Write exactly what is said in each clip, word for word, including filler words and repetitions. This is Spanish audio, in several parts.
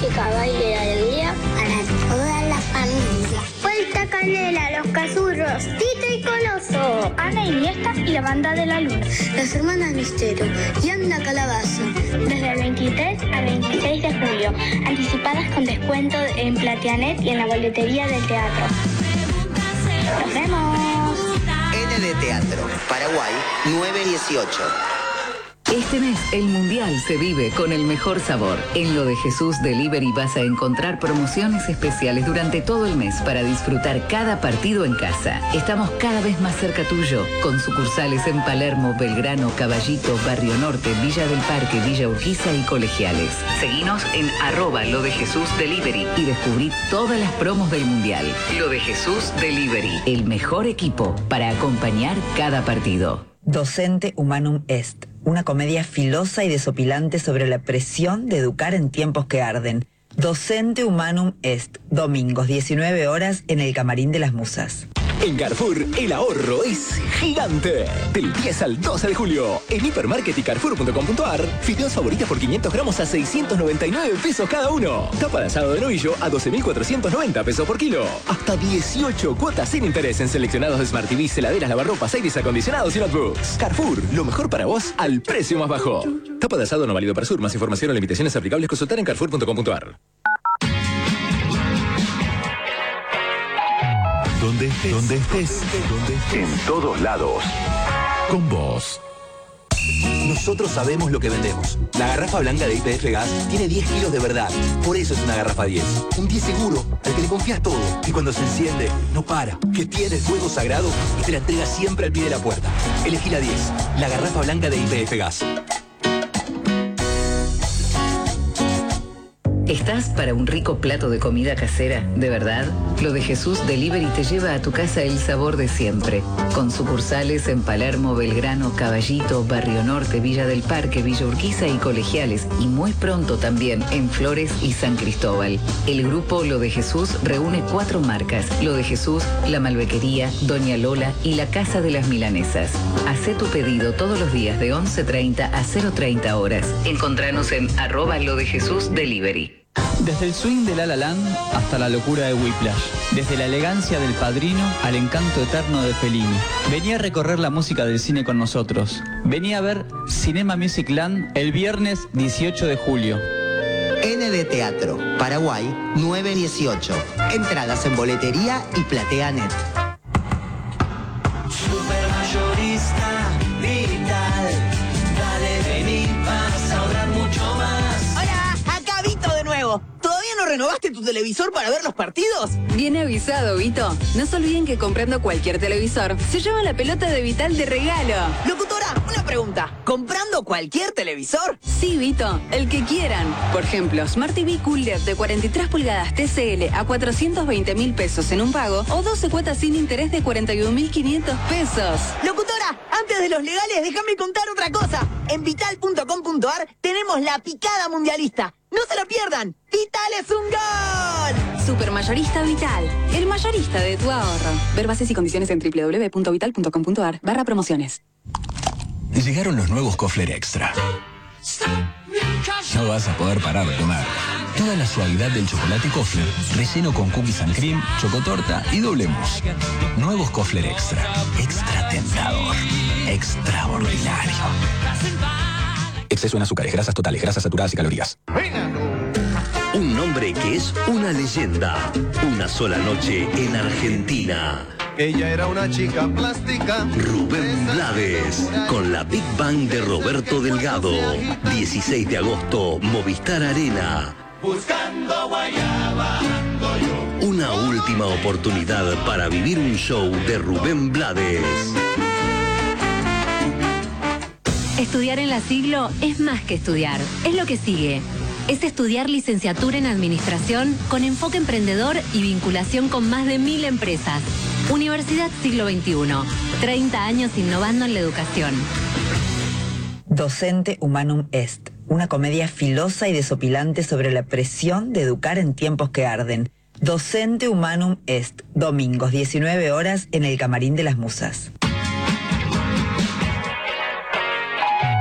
música, baile y alegría para toda la familia. Vuelta Canela, Los Cazurros, Tito y Coloso, Ana Iniesta y la Banda de la Luna, las Hermanas Misterio y Anda Calabaza. Desde el veintitrés al veintiséis de julio, anticipadas con descuento en Plateanet y en la boletería del teatro. ¡Nos vemos! N de Teatro, Paraguay, nueve dieciocho. Este mes el Mundial se vive con el mejor sabor. En Lo de Jesús Delivery vas a encontrar promociones especiales durante todo el mes para disfrutar cada partido en casa. Estamos cada vez más cerca tuyo, con sucursales en Palermo, Belgrano, Caballito, Barrio Norte, Villa del Parque, Villa Urquiza y Colegiales. Seguinos en arroba Lo de Jesús Delivery y descubrí todas las promos del Mundial. Lo de Jesús Delivery, el mejor equipo para acompañar cada partido. Docente Humanum Est, una comedia filosa y desopilante sobre la presión de educar en tiempos que arden. Docente Humanum Est, domingos diecinueve horas en el Camarín de las Musas. En Carrefour, el ahorro es gigante. Del diez al doce de julio, en Hipermarket y Carrefour punto com punto ar, fideos favoritas por quinientos gramos a seiscientos noventa y nueve pesos cada uno. Tapa de asado de novillo a doce mil cuatrocientos noventa pesos por kilo. Hasta dieciocho cuotas sin interés en seleccionados de Smart T V, heladeras, lavarropas, aires acondicionados y notebooks. Carrefour, lo mejor para vos al precio más bajo. Tapa de asado no válido para Sur. Más información o limitaciones aplicables consultar en Carrefour punto com punto ar. Donde estés, donde estés, donde estés, en todos lados, con vos. Nosotros sabemos lo que vendemos. La garrafa blanca de Y P F Gas tiene diez kilos de verdad. Por eso es una garrafa diez. Un diez seguro, al que le confías todo. Y cuando se enciende, no para. Que tiene el fuego sagrado y te la entrega siempre al pie de la puerta. Elegí la diez. La garrafa blanca de Y P F Gas. ¿Estás para un rico plato de comida casera? ¿De verdad? Lo de Jesús Delivery te lleva a tu casa el sabor de siempre. Con sucursales en Palermo, Belgrano, Caballito, Barrio Norte, Villa del Parque, Villa Urquiza y Colegiales. Y muy pronto también en Flores y San Cristóbal. El grupo Lo de Jesús reúne cuatro marcas. Lo de Jesús, La Malbequería, Doña Lola y La Casa de las Milanesas. Hacé tu pedido todos los días de once treinta a cero treinta horas. Encontranos en arroba Lo de Jesús Delivery. Desde el swing de La La Land hasta la locura de Whiplash. Desde la elegancia del Padrino al encanto eterno de Fellini. Vení a recorrer la música del cine con nosotros. Vení a ver Cinema Music Land el viernes dieciocho de julio. N de Teatro, Paraguay, nueve dieciocho. Entradas en boletería y Plateanet. Supermayorista Vital. Dale, vení, vas a ahorrar mucho más. Hola, acá Vito de nuevo. ¿Todavía no renovaste tu televisor para ver los partidos? Bien avisado, Vito. No se olviden que comprando cualquier televisor se lleva la pelota de Vital de regalo. Locutora, una pregunta. ¿Comprando cualquier televisor? Sí, Vito, el que quieran. Por ejemplo, Smart T V Q L E D de cuarenta y tres pulgadas T C L a cuatrocientos veinte mil pesos en un pago o doce cuotas sin interés de cuarenta y un mil quinientos pesos. Locutora, antes de los legales, déjame contar otra cosa. En vital punto com punto ar tenemos la picada mundialista. ¡No se lo pierdan! ¡Vital es un gol! Supermayorista Vital, el mayorista de tu ahorro. Ver bases y condiciones en doble u doble u doble u punto vital punto com punto ar barra promociones. Llegaron los nuevos Kofler Extra. No vas a poder parar de comer. Toda la suavidad del chocolate Kofler, relleno con cookies and cream, chocotorta y doble mousse. Nuevos Kofler Extra. Extra tentador. Extraordinario. Exceso en azúcares, grasas totales, grasas saturadas y calorías. Un nombre que es una leyenda. Una sola noche en Argentina. Ella era una chica plástica. Rubén Blades, con la Big Bang de Roberto Delgado. dieciséis de agosto, Movistar Arena. Buscando guayaba, ando yo. Una última oportunidad para vivir un show de Rubén Blades. Estudiar en la Siglo es más que estudiar, es lo que sigue. Es estudiar licenciatura en Administración con enfoque emprendedor y vinculación con más de mil empresas. Universidad Siglo veintiuno, treinta años innovando en la educación. Docente Humanum Est, una comedia filosa y desopilante sobre la presión de educar en tiempos que arden. Docente Humanum Est, domingos diecinueve horas en el Camarín de las Musas.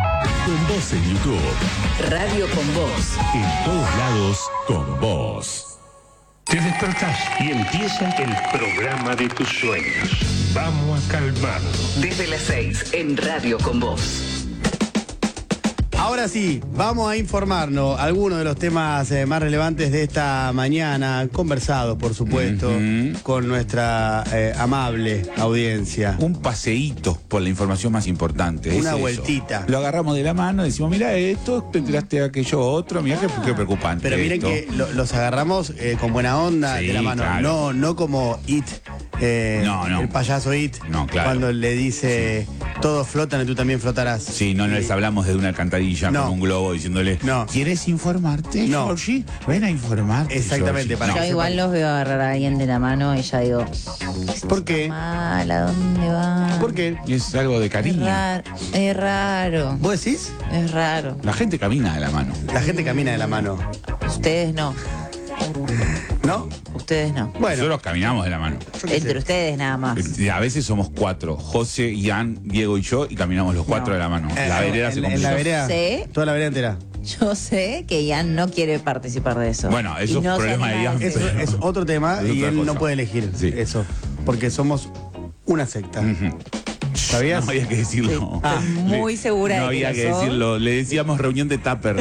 Con Vos en YouTube. Radio Con Vos. En todos lados, con vos. Te despertás y empieza el programa de tus sueños. Vamos a calmarnos. Desde las seis en Radio Con Vos. Ahora sí, vamos a informarnos algunos de los temas eh, más relevantes de esta mañana, conversados, por supuesto, uh-huh. con nuestra eh, amable audiencia. Un paseíto por la información más importante. Una es vueltita. Eso. Lo agarramos de la mano, decimos, mira esto, te enteraste de aquello otro, mira qué, qué preocupante. Pero miren esto. que lo, los agarramos eh, con buena onda sí, de la mano, claro. no, no como It, eh, no, no. el payaso It, no, claro. cuando le dice, sí. todos flotan y tú también flotarás. Sí, no, no les hablamos de una alcantarilla no. con un globo diciéndole, no. ¿quieres informarte, no. Georgie? Ven a informarte. Exactamente. Para Yo igual los veo agarrar a alguien de la mano y ya digo, ¿por qué? Mal, ¿a dónde va? ¿Por qué? Es algo de cariño. Es raro. Es raro. ¿Vos decís? Es raro. La gente camina de la mano. La gente camina de la mano. Ustedes no. ¿No? Ustedes no. Bueno. Nosotros caminamos de la mano. Entre ustedes nada más. A veces somos cuatro, José, Ian, Diego y yo, y caminamos los cuatro no. de la mano. Eh, la vereda en, se complica. En la vereda, ¿Sí? Toda la vereda entera. Yo sé que Ian no quiere participar de eso. Bueno, eso no es problema de Ian. Eso es otro tema es y él cosa. no puede elegir sí. eso. Porque somos una secta. Uh-huh. ¿Sabías? No había que decirlo. Sí. Ah, muy segura no de que había que son. decirlo. Le decíamos reunión de tupper.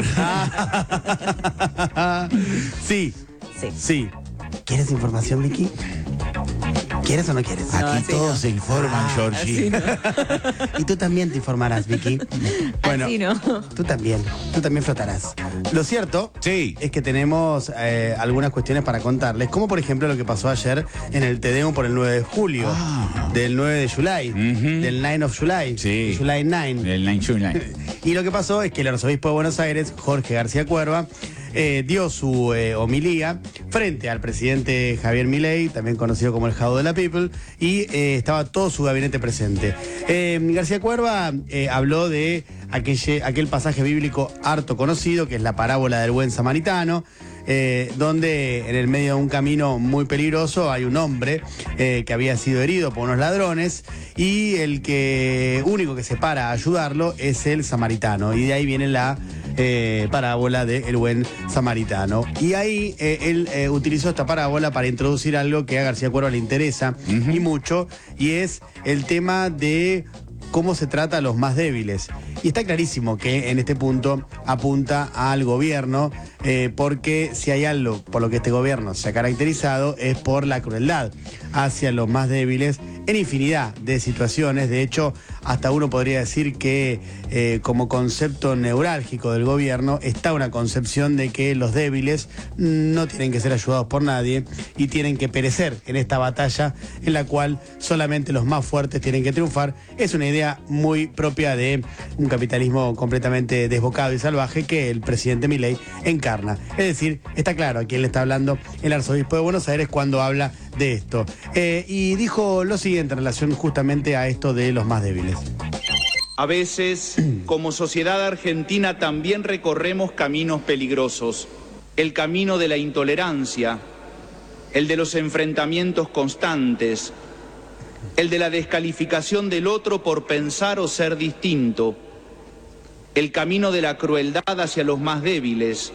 sí. Sí. Sí. ¿Quieres información, Vicky? ¿Quieres o no quieres? No, aquí todos no. se informan, ah, Georgie. No. Y tú también te informarás, Vicky. Bueno, así no. tú también. Tú también flotarás. Lo cierto sí. es que tenemos eh, algunas cuestiones para contarles, como por ejemplo lo que pasó ayer en el Te Deum por el nueve de julio, ah. del nueve de July, uh-huh. del nueve of July, sí. July nueve. El nueve de July. Y lo que pasó es que el arzobispo de Buenos Aires, Jorge García Cuerva, Eh, dio su eh, homilía frente al presidente Javier Milei, también conocido como el Jado de la People, y eh, estaba todo su gabinete presente. Eh, García Cuerva eh, habló de aquel, aquel pasaje bíblico harto conocido, que es la parábola del buen samaritano, Eh, donde en el medio de un camino muy peligroso hay un hombre eh, que había sido herido por unos ladrones y el que único que se para a ayudarlo es el samaritano, y de ahí viene la eh, parábola del buen samaritano. Y ahí eh, él eh, utilizó esta parábola para introducir algo que a García Cuerva le interesa uh-huh. y mucho, y es el tema de cómo se trata a los más débiles. Y está clarísimo que en este punto apunta al gobierno, eh, porque si hay algo por lo que este gobierno se ha caracterizado es por la crueldad hacia los más débiles en infinidad de situaciones. De hecho, hasta uno podría decir que eh, como concepto neurálgico del gobierno está una concepción de que los débiles no tienen que ser ayudados por nadie y tienen que perecer en esta batalla en la cual solamente los más fuertes tienen que triunfar. Es una idea muy propia de un capitalismo completamente desbocado y salvaje que el presidente Milei encarna. Es decir, está claro a quién le está hablando el arzobispo de Buenos Aires cuando habla de esto. Eh, y dijo lo siguiente en relación justamente a esto de los más débiles. A veces, como sociedad argentina, también recorremos caminos peligrosos. El camino de la intolerancia, el de los enfrentamientos constantes, el de la descalificación del otro por pensar o ser distinto, el camino de la crueldad hacia los más débiles,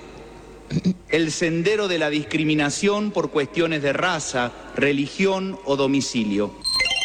el sendero de la discriminación por cuestiones de raza, religión o domicilio.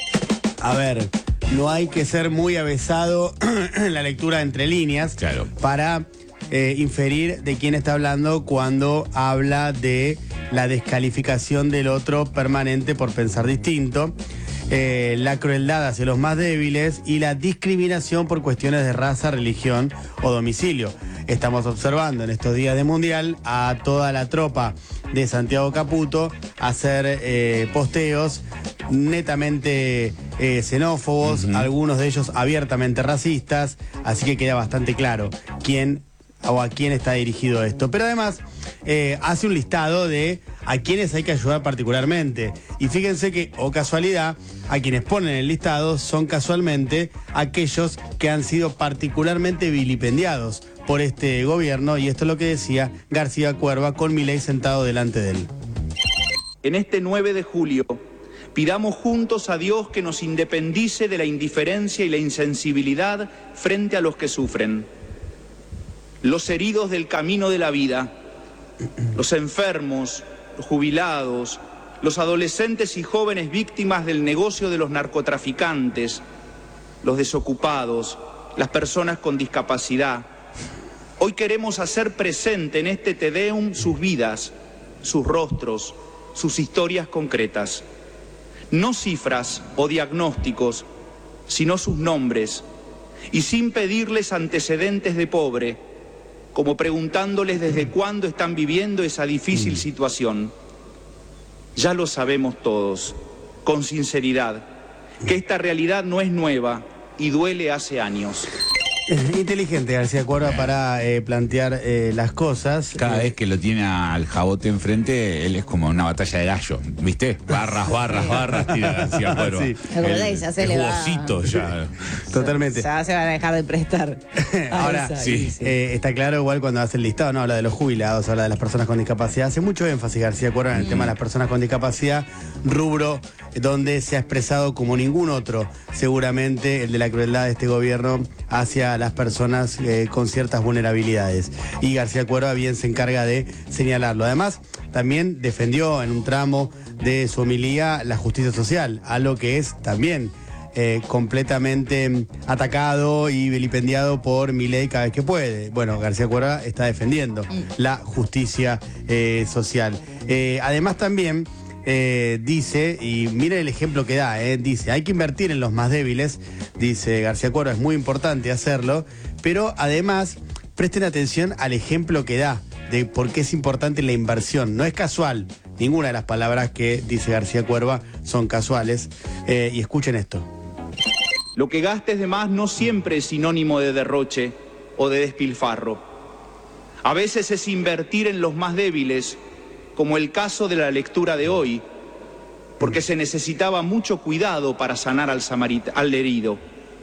A ver, no hay que ser muy avesado en la lectura entre líneas claro. para eh, inferir de quién está hablando cuando habla de la descalificación del otro permanente por pensar distinto, eh, la crueldad hacia los más débiles y la discriminación por cuestiones de raza, religión o domicilio. Estamos observando en estos días de Mundial a toda la tropa de Santiago Caputo hacer eh, posteos netamente eh, xenófobos, uh-huh. algunos de ellos abiertamente racistas, así que queda bastante claro quién o a quién está dirigido esto. Pero además eh, hace un listado de a quienes hay que ayudar particularmente. Y fíjense que, o casualidad, a quienes ponen el listado son casualmente aquellos que han sido particularmente vilipendiados por este gobierno, y esto es lo que decía García Cuerva con Milei sentado delante de él. En este nueve de julio, pidamos juntos a Dios que nos independice de la indiferencia y la insensibilidad frente a los que sufren. los heridos del camino de la vida, los enfermos, los jubilados, los adolescentes y jóvenes víctimas del negocio de los narcotraficantes, los desocupados, las personas con discapacidad. Hoy queremos hacer presente en este Te Deum sus vidas, sus rostros, sus historias concretas. No cifras o diagnósticos, sino sus nombres, y sin pedirles antecedentes de pobre, como preguntándoles desde cuándo están viviendo esa difícil situación. Ya lo sabemos todos, con sinceridad, que esta realidad no es nueva y duele hace años. Inteligente García Cuerva para eh, plantear eh, las cosas. Cada eh, vez que lo tiene al Jabote enfrente, él es como una batalla de gallo, ¿viste? Barras, barras, barras, tira García Cuerva. Sí. El, ya se el le va. jugosito ya. Totalmente. Ya se van a dejar de prestar. Ahora, Esa, sí, sí. eh, está claro igual cuando hace el listado, no habla de los jubilados, habla de las personas con discapacidad. Hace mucho énfasis García Cuerva en el Mm. tema de las personas con discapacidad, rubro donde se ha expresado como ningún otro, seguramente el de la crueldad de este gobierno hacia las personas eh, con ciertas vulnerabilidades. Y García Cuerva bien se encarga de señalarlo. Además, también defendió en un tramo de su homilía la justicia social, algo que es también eh, completamente atacado y vilipendiado por Milei cada vez que puede. Bueno, García Cuerva está defendiendo la justicia eh, social. Eh, además también eh, dice, y miren el ejemplo que da, eh, dice, hay que invertir en los más débiles, dice García Cuerva, es muy importante hacerlo, pero además presten atención al ejemplo que da de por qué es importante la inversión. No es casual, ninguna de las palabras que dice García Cuerva son casuales, eh, y escuchen esto. Lo que gastes de más no siempre es sinónimo de derroche o de despilfarro. A veces es invertir en los más débiles, como el caso de la lectura de hoy, porque se necesitaba mucho cuidado para sanar al, samarit- al herido.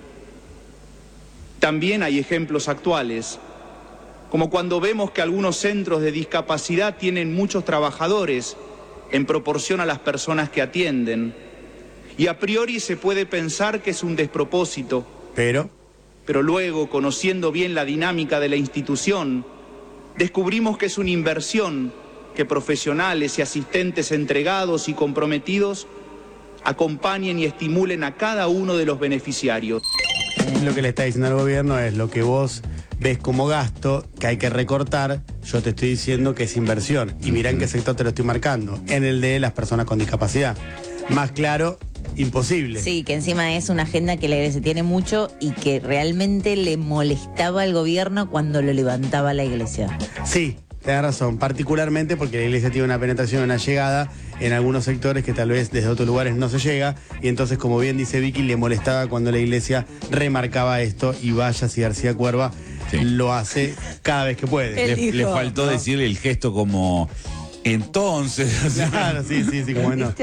También hay ejemplos actuales, como cuando vemos que algunos centros de discapacidad tienen muchos trabajadores en proporción a las personas que atienden. Y a priori se puede pensar que es un despropósito. Pero... Pero luego, conociendo bien la dinámica de la institución, descubrimos que es una inversión que profesionales y asistentes entregados y comprometidos acompañen y estimulen a cada uno de los beneficiarios. Lo que le está diciendo al gobierno es lo que vos ves como gasto, que hay que recortar, yo te estoy diciendo que es inversión. Y mirá en qué sector te lo estoy marcando, en el de las personas con discapacidad. Más claro, imposible. Sí, que encima es una agenda que la iglesia tiene mucho y que realmente le molestaba al gobierno cuando lo levantaba la iglesia. Sí, tenés razón, particularmente porque la iglesia tiene una penetración, una llegada en algunos sectores que tal vez desde otros lugares no se llega, y entonces, como bien dice Vicky, le molestaba cuando la iglesia remarcaba esto, y vaya si García Cuerva sí. lo hace cada vez que puede. Le, le faltó ¿no? decirle el gesto como... Entonces, claro, sí, sí, sí, como no.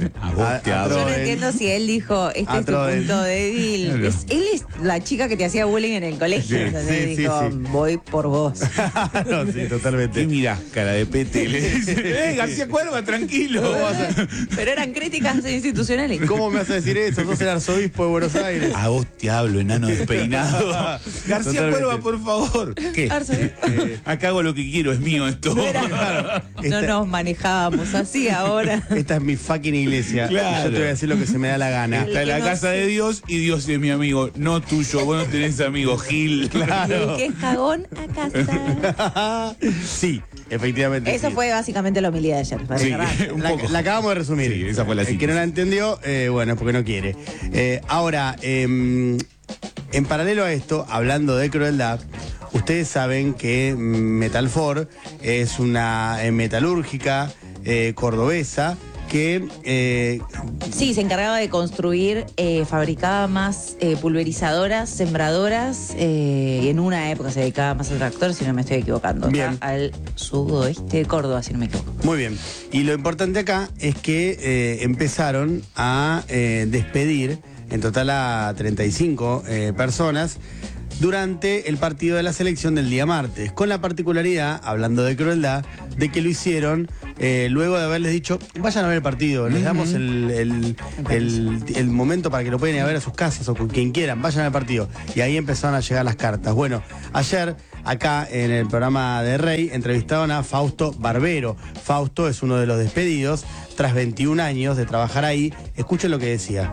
Yo no entiendo si él dijo, este es tu punto débil. Es, él es la chica que te hacía bullying en el colegio. Sí, entonces sí, dijo, sí, sí. voy por vos. No, sí, totalmente. Y mira, cara de pete. Le dice, eh, García Cuerva, tranquilo. Pero eran críticas institucionales. ¿Cómo me vas a decir eso? Sos el arzobispo de Buenos Aires. A vos te hablo, enano despeinado. García Cuerva, por favor. ¿Qué? Eh, acá hago lo que quiero, es mío esto. No, era, no, no. Nos manejábamos así ahora. Esta es mi fucking iglesia. Claro. Yo te voy a decir lo que se me da la gana. Está en la no casa sé. de Dios y Dios es mi amigo, no tuyo. Vos no tenés amigo, Gil. Claro. Y el que es cagón a casa. Sí, efectivamente. Eso sí. fue básicamente la homilía de ayer. Sí, un la, poco. la acabamos de resumir. Sí, esa fue la El que no la entendió, eh, bueno, es porque no quiere. Eh, ahora, eh, en paralelo a esto, hablando de crueldad, ustedes saben que Metalfor es una eh, metalúrgica eh, cordobesa que... Eh, sí, se encargaba de construir, eh, fabricaba más eh, pulverizadoras, sembradoras, eh, y en una época se dedicaba más al tractor, si no me estoy equivocando. Bien. Acá al sudoeste de Córdoba, si no me equivoco. Muy bien. Y lo importante acá es que eh, empezaron a eh, despedir en total a treinta y cinco eh, personas durante el partido de la selección del día martes, con la particularidad, hablando de crueldad, de que lo hicieron eh, luego de haberles dicho, vayan a ver el partido, les damos el, el, el, el momento para que lo puedan ir a ver a sus casas o con quien quieran, vayan al partido. Y ahí empezaron a llegar las cartas. Bueno, ayer acá en el programa de Rey entrevistaron a Fausto Barbero. Fausto es uno de los despedidos tras veintiún años de trabajar ahí. Escuchen lo que decía.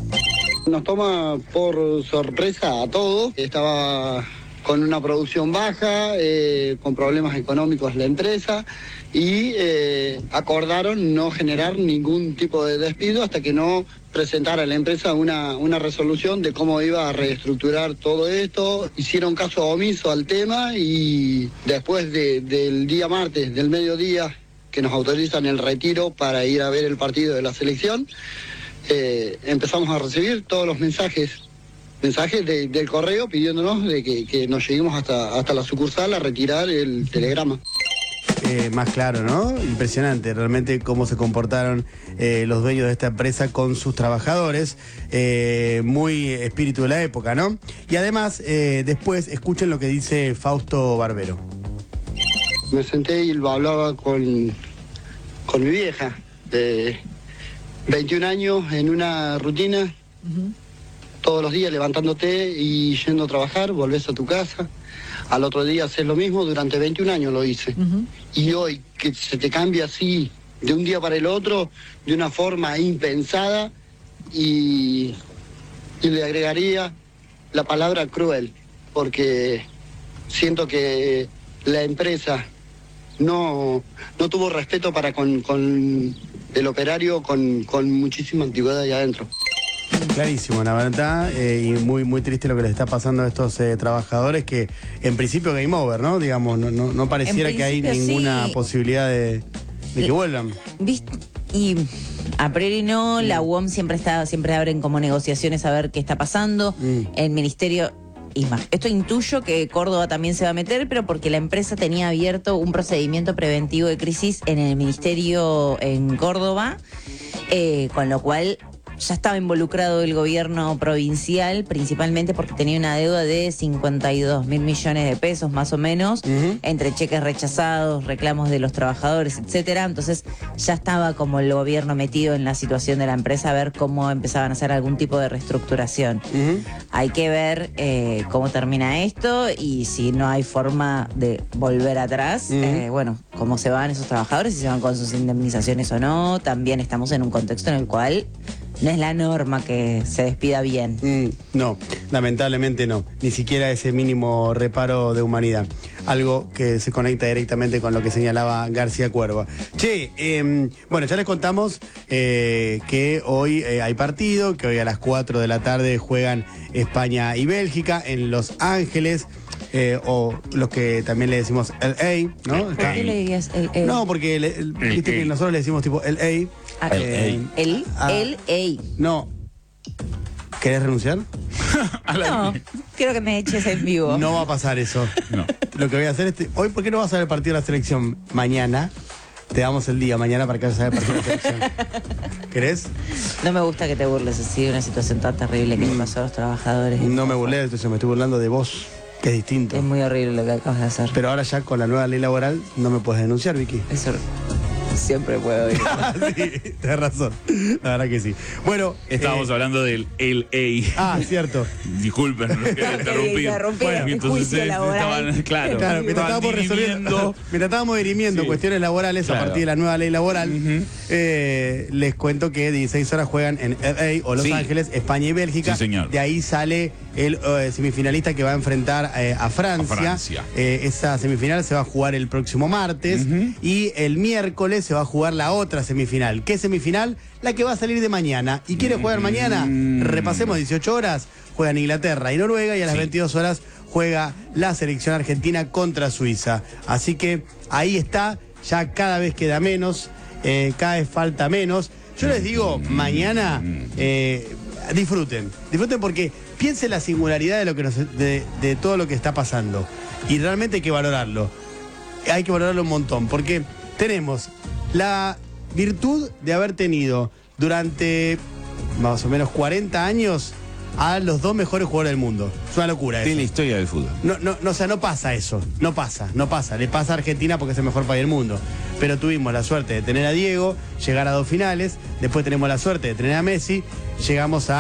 Nos toma por sorpresa a todos. Estaba con una producción baja, eh, con problemas económicos la empresa y eh, acordaron no generar ningún tipo de despido hasta que no presentara la empresa una, una resolución de cómo iba a reestructurar todo esto. Hicieron caso omiso al tema y después de, del día martes, del mediodía, que nos autorizan el retiro para ir a ver el partido de la selección, eh, empezamos a recibir todos los mensajes mensajes de, del correo pidiéndonos de que, que nos lleguemos hasta, hasta la sucursal a retirar el telegrama. Eh, más claro, ¿no? Impresionante realmente cómo se comportaron eh, los dueños de esta empresa con sus trabajadores. Eh, muy espíritu de la época, ¿no? Y además, eh, después, escuchen lo que dice Fausto Barbero. Me senté y hablaba con, con mi vieja, de veintiún años en una rutina. Uh-huh. Todos los días levantándote y yendo a trabajar, volvés a tu casa. Al otro día haces lo mismo, durante veintiún años lo hice. Uh-huh. Y hoy que se te cambia así, de un día para el otro, de una forma impensada, y, y le agregaría la palabra cruel, porque siento que la empresa no, no tuvo respeto para con, con el operario con, con muchísima antigüedad ahí adentro. Clarísimo, la verdad, eh, y muy muy triste lo que les está pasando a estos eh, trabajadores que en principio game over, ¿no? Digamos, no, no, no pareciera que hay ninguna sí. posibilidad de, de que vuelvan. ¿Viste? Y a priori no, la U O M siempre está, siempre abren como negociaciones a ver qué está pasando. Mm. El ministerio, y más, esto intuyo que Córdoba también se va a meter, pero porque la empresa tenía abierto un procedimiento preventivo de crisis en el ministerio en Córdoba, eh, con lo cual ya estaba involucrado el gobierno provincial, principalmente porque tenía una deuda de cincuenta y dos mil millones de pesos, más o menos, uh-huh. entre cheques rechazados, reclamos de los trabajadores, etcétera. Entonces ya estaba como el gobierno metido en la situación de la empresa a ver cómo empezaban a hacer algún tipo de reestructuración. Uh-huh. Hay que ver eh, cómo termina esto y si no hay forma de volver atrás, uh-huh. eh, bueno, cómo se van esos trabajadores, si se van con sus indemnizaciones o no. También estamos en un contexto en el cual no es la norma que se despida bien. Mm, no, lamentablemente no. Ni siquiera ese mínimo reparo de humanidad. Algo que se conecta directamente con lo que señalaba García Cuerva. Che, eh, bueno, ya les contamos eh, que hoy eh, hay partido, que hoy a las cuatro de la tarde juegan España y Bélgica en Los Ángeles. Eh, o los que también le decimos L A, ¿no? ¿Por qué le dirías L A? No, porque le, el, viste que nosotros le decimos tipo L A. Ah, eh, el L A. No. ¿Querés renunciar? No, quiero que me eches en vivo. No va a pasar eso. No. Lo que voy a hacer es, hoy, ¿por qué no vas a ver el partido de la selección? Mañana. Te damos el día mañana para que vayas a ver el partido de la selección. ¿Querés? No me gusta que te burles así de una situación tan terrible que le pasó a los trabajadores. No me burlé, entonces me estoy burlando de vos. Que es distinto. Es muy horrible lo que acabas de hacer. Pero ahora ya con la nueva ley laboral no me puedes denunciar, Vicky. Eso siempre puedo ir. Sí, tenés razón. La verdad que sí. Bueno, estábamos eh, hablando del L A. Ah, cierto. Disculpen, no quiero interrumpir. Bueno, entonces estaban, claro, claro, mientras estábamos resolviendo, mientras estábamos dirimiendo sí. cuestiones laborales claro. a partir de la nueva ley laboral, uh-huh. eh, les cuento que dieciséis horas juegan en L A o Los sí. Ángeles, España y Bélgica. Sí, señor. De ahí sale el uh, semifinalista que va a enfrentar eh, a Francia. A Francia. Eh, esa semifinal se va a jugar el próximo martes uh-huh. y el miércoles se va a jugar la otra semifinal. ¿Qué semifinal? La que va a salir de mañana. ¿Y quiere jugar mañana? Mm. Repasemos, dieciocho horas. Juegan Inglaterra y Noruega y a las sí. veintidós horas juega la selección argentina contra Suiza. Así que ahí está, ya cada vez queda menos, eh, cada vez falta menos. Yo les digo, mañana eh, disfruten, disfruten porque piensen la singularidad de, lo que nos, de, de todo lo que está pasando. Y realmente hay que valorarlo. Hay que valorarlo un montón, porque tenemos la virtud de haber tenido durante más o menos cuarenta años a los dos mejores jugadores del mundo. Es una locura eso. En la historia del fútbol. No, no, no, o sea, no pasa eso. No pasa, no pasa. Le pasa a Argentina porque es el mejor país del mundo. Pero tuvimos la suerte de tener a Diego, llegar a dos finales. Después tenemos la suerte de tener a Messi. Llegamos a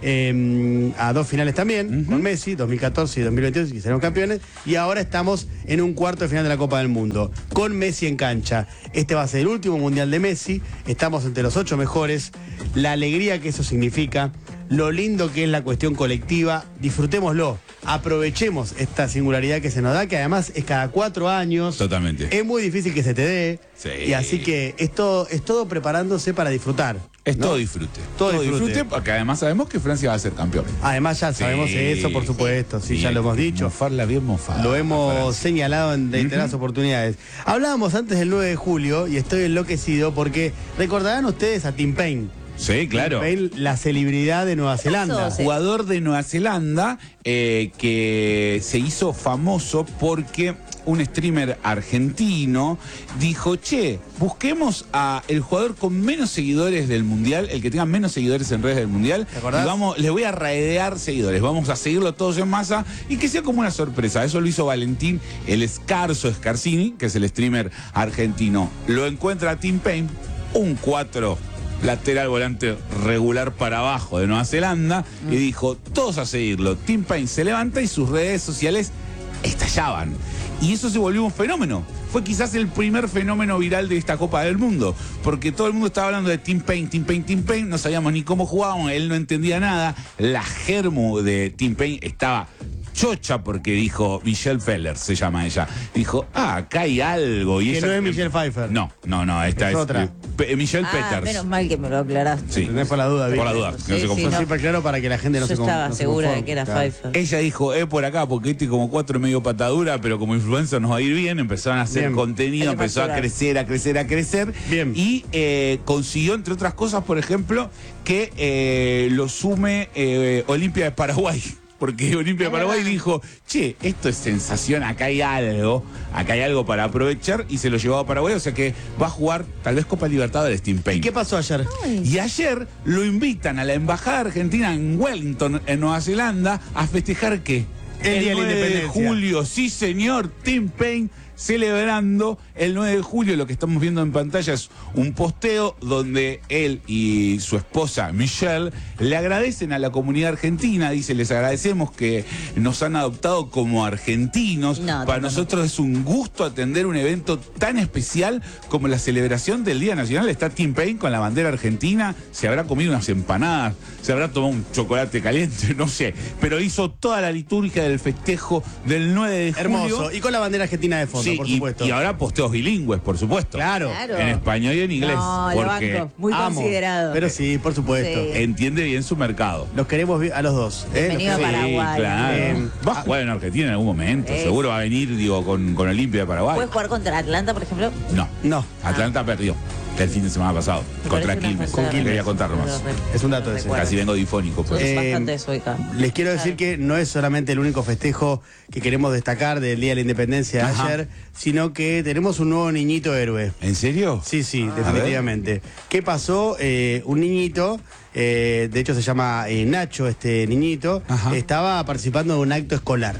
eh, a dos finales también, uh-huh. con Messi, dos mil catorce y dos mil veintidós, que serán campeones, y ahora estamos en un cuarto de final de la Copa del Mundo, con Messi en cancha. Este va a ser el último Mundial de Messi, estamos entre los ocho mejores, la alegría que eso significa, lo lindo que es la cuestión colectiva, disfrutémoslo, aprovechemos esta singularidad que se nos da, que además es cada cuatro años. Totalmente. Es muy difícil que se te dé, sí. Y así que es todo, es todo preparándose para disfrutar. Es ¿no? todo disfrute. Todo, todo disfrute. disfrute, porque además sabemos que Francia va a ser campeón. Además ya sabemos sí. eso, por supuesto, sí, sí, ya lo hemos dicho. Mofarla bien mofada. Lo hemos señalado en reiteradas uh-huh. oportunidades. Hablábamos antes del nueve de julio y estoy enloquecido porque recordarán ustedes a Tim Payne. Sí, claro. Tim Payne, la celebridad de Nueva Zelanda. Jugador de Nueva Zelanda eh, que se hizo famoso porque un streamer argentino dijo, che, busquemos a el jugador con menos seguidores del Mundial, el que tenga menos seguidores en redes del Mundial, ¿te acordás? Y vamos, le voy a raidear seguidores, vamos a seguirlo todos en masa y que sea como una sorpresa. Eso lo hizo Valentín, el Escarzo Scarsini, que es el streamer argentino. Lo encuentra Tim Payne, un cuatro lateral volante regular para abajo de Nueva Zelanda, mm. y dijo, todos a seguirlo. Tim Payne se levanta y sus redes sociales estallaban. Y eso se volvió un fenómeno. Fue quizás el primer fenómeno viral de esta Copa del Mundo, porque todo el mundo estaba hablando de Tim Payne, Tim Payne, Tim Payne, no sabíamos ni cómo jugaban, él no entendía nada. La germu de Tim Payne estaba chocha porque dijo, Michelle Feller se llama ella, dijo, ah, acá hay algo. Y que ella, no es Michelle Pfeiffer. No, no, no, esta es, es otra. Eh, Michelle ah, Peters. Menos mal que me lo aclaraste. Sí. Tenés por la duda, Por la duda, sí, que no se sí, confunda. no. Siempre claro para que la gente no Yo se estaba no segura se de que era claro. Pfeiffer. Ella dijo, es por acá, porque este como cuatro medio patadura, pero como influencer nos va a ir bien. Empezaron a hacer bien. contenido, empezó a crecer, a crecer, a crecer. Bien. Y eh, consiguió, entre otras cosas, por ejemplo, que eh, lo sume eh, Olimpia de Paraguay. Porque Olimpia de Paraguay dijo, che, esto es sensación, acá hay algo, acá hay algo para aprovechar, y se lo llevó a Paraguay, o sea que va a jugar tal vez Copa Libertadores Tim Payne. ¿Y qué pasó ayer? Ay. Y ayer lo invitan a la Embajada Argentina en Wellington, en Nueva Zelanda, a festejar ¿qué? El Día de la nueve de Independencia. julio, sí señor, Tim Payne celebrando el nueve de julio. Lo que estamos viendo en pantalla es un posteo donde él y su esposa Michelle le agradecen a la comunidad argentina. Dice, les agradecemos que nos han adoptado como argentinos. No, Para no, nosotros no. es un gusto atender un evento tan especial como la celebración del Día Nacional. Está Tim Payne con la bandera argentina, se habrá comido unas empanadas, se habrá tomado un chocolate caliente, no sé, pero hizo toda la liturgia del festejo del nueve de julio. Hermoso. Y con la bandera argentina de fondo, Sí, por y, supuesto. y ahora posteos bilingües, por supuesto. Claro. Claro. En español y en inglés. No, lo porque banco. Muy amo. considerado. Pero sí, por supuesto. Sí. entiende bien su mercado. Los queremos vi- a los dos. ¿eh? Bienvenido Los a queremos- Paraguay. claro. Eh, va a jugar en Argentina en algún momento. Es. Seguro va a venir, digo, con, con Olimpia de Paraguay. ¿Puedes jugar contra Atlanta, por ejemplo? No. No. Atlanta perdió el fin de semana pasado. Me Contra parece una Quilmes. falta de Quilmes. Quería respeto, contar nomás. pero re- Es un dato ese. recuerdo. Casi vengo difónico. Pues. Sos Eh, bastante sueca. Les quiero decir que no es solamente el único festejo que queremos destacar del Día de la Independencia de Ajá. ayer, sino que tenemos un nuevo niñito héroe. ¿En serio? Sí, sí, A definitivamente. ¿Qué pasó? Eh, un niñito, eh, de hecho se llama eh, Nacho, este niñito, Ajá. estaba participando de un acto escolar.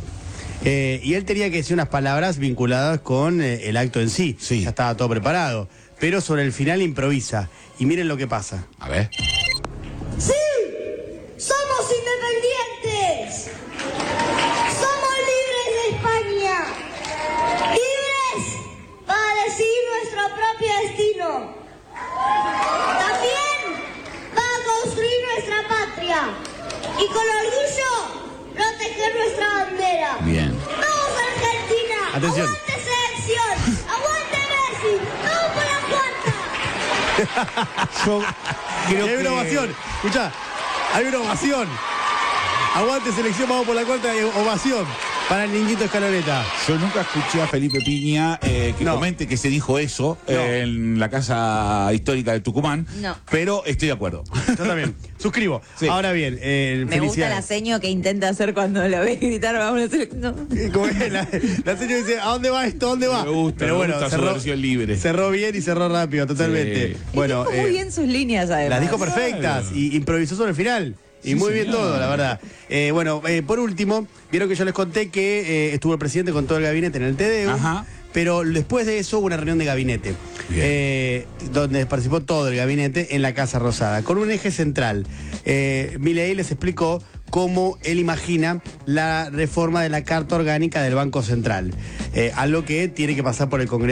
Eh, y él tenía que decir unas palabras vinculadas con eh, el acto en sí. Sí. Ya estaba todo preparado. Pero sobre el final improvisa. Y miren lo que pasa. A ver. ¡Sí! ¡Somos independientes! ¡Somos libres de España! ¡Libres para decidir nuestro propio destino! También para construir nuestra patria y con orgullo proteger nuestra bandera. Bien. ¡Vamos Argentina! Atención. ¡Aguante selección! ¡Aguante Messi! ¡Vamos por la cuarta! Yo creo hay una que... ovación. Escuchá, hay una ovación. Aguante selección, vamos por la cuarta eh, ovación para el niñito Escaloneta. Yo nunca escuché a Felipe Piña eh, que No. comente que se dijo eso No. eh, en la casa histórica de Tucumán, No. pero estoy de acuerdo. Yo también. Suscribo. Sí. Ahora bien, eh, Me gusta la felicidades. seño que intenta hacer cuando lo ves gritar a una selección. No. Como es, la, la señora dice, ¿a dónde va esto? ¿A dónde va? Me gusta, Pero me bueno, gusta su cerró, versión libre. cerró bien y cerró rápido, totalmente. Sí. Bueno, Dijo muy eh, bien sus líneas, además. las dijo perfectas y improvisó sobre el final. Y Sí, muy bien señor. todo, la verdad. Eh, bueno, eh, por último, vieron que yo les conté que eh, estuvo el presidente con todo el gabinete en el T D U. Ajá. Pero después de eso hubo una reunión de gabinete. eh, donde participó todo el gabinete en la Casa Rosada, con un eje central. Eh, Milei les explicó cómo él imagina la reforma de la Carta Orgánica del Banco Central, eh, algo que tiene que pasar por el Congreso